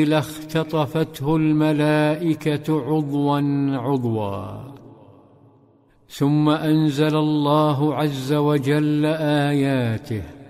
لاختطفته الملائكة عضوا عضوا. ثم أنزل الله عز وجل آياته